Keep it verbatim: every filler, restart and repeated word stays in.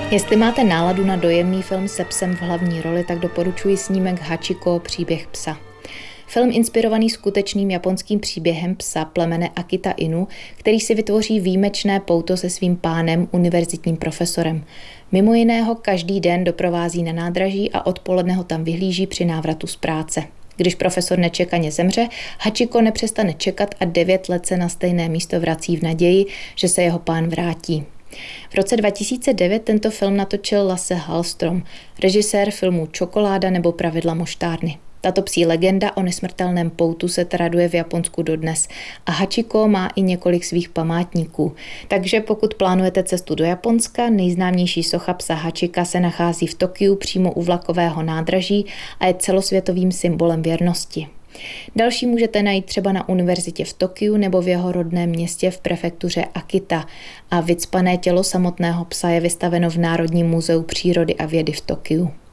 Jestli máte náladu na dojemný film se psem v hlavní roli, tak doporučuji snímek Hachiko, příběh psa. Film inspirovaný skutečným japonským příběhem psa plemene Akita Inu, který si vytvoří výjimečné pouto se svým pánem, univerzitním profesorem. Mimo jiného každý den doprovází na nádraží a odpoledne ho tam vyhlíží při návratu z práce. Když profesor nečekaně zemře, Hachiko nepřestane čekat a devět let se na stejné místo vrací v naději, že se jeho pán vrátí. V roce dva tisíce devět tento film natočil Lasse Hallström, režisér filmů Čokoláda nebo Pravidla moštárny. Tato psí legenda o nesmrtelném poutu se traduje v Japonsku dodnes a Hachiko má i několik svých památníků. Takže pokud plánujete cestu do Japonska, nejznámější socha psa Hachika se nachází v Tokiu přímo u vlakového nádraží a je celosvětovým symbolem věrnosti. Další můžete najít třeba na univerzitě v Tokiu nebo v jeho rodném městě v prefektuře Akita a vycpané tělo samotného psa je vystaveno v Národním muzeu přírody a vědy v Tokiu.